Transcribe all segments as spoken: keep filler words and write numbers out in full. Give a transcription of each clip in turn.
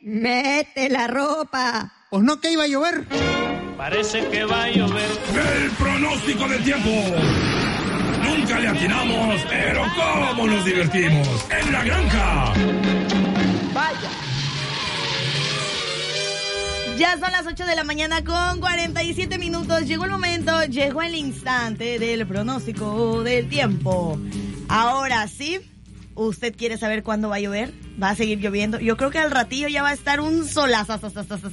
Mete la ropa. Pues no, que iba a llover. Parece que va a llover. El pronóstico del tiempo. Nunca le atinamos, pero cómo nos divertimos. En la granja. Vaya. Ya son las ocho de la mañana con cuarenta y siete minutos. Llegó el momento, llegó el instante del pronóstico del tiempo. Ahora sí, ¿usted quiere saber cuándo va a llover? ¿Va a seguir lloviendo? Yo creo que al ratillo ya va a estar un solazazo.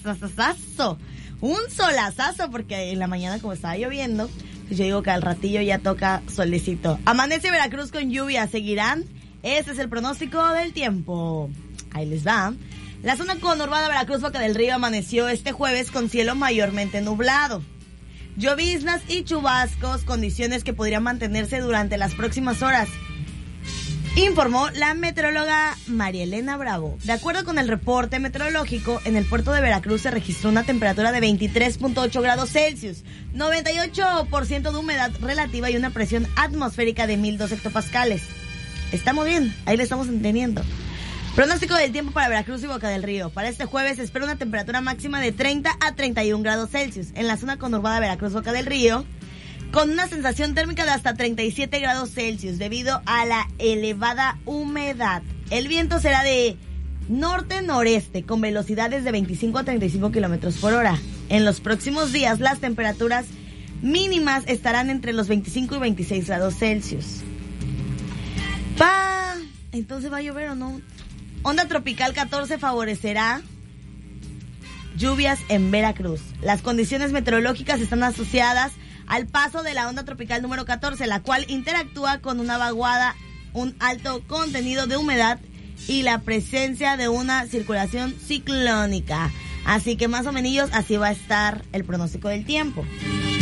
Un solazazo, porque en la mañana como estaba lloviendo, pues yo digo que al ratillo ya toca solecito. Amanece Veracruz con lluvia, ¿seguirán? Ese es el pronóstico del tiempo. Ahí les va. La zona conurbada Veracruz, Boca del Río, amaneció este jueves con cielo mayormente nublado. Lloviznas y chubascos, condiciones que podrían mantenerse durante las próximas horas, informó la meteoróloga María Elena Bravo. De acuerdo con el reporte meteorológico, en el puerto de Veracruz se registró una temperatura de veintitrés punto ocho grados Celsius, noventa y ocho por ciento de humedad relativa y una presión atmosférica de mil dos hectopascales. Estamos bien, ahí le estamos entendiendo. Pronóstico del tiempo para Veracruz y Boca del Río. Para este jueves se espera una temperatura máxima de treinta a treinta y un grados Celsius en la zona conurbada Veracruz, Boca del Río, con una sensación térmica de hasta treinta y siete grados Celsius debido a la elevada humedad. El viento será de norte-noreste con velocidades de veinticinco a treinta y cinco kilómetros por hora. En los próximos días las temperaturas mínimas estarán entre los veinticinco y veintiséis grados Celsius. Pa, entonces va a llover o no. Onda tropical catorce favorecerá lluvias en Veracruz. Las condiciones meteorológicas están asociadas al paso de la onda tropical número catorce, la cual interactúa con una vaguada, un alto contenido de humedad y la presencia de una circulación ciclónica. Así que más o menos así va a estar el pronóstico del tiempo.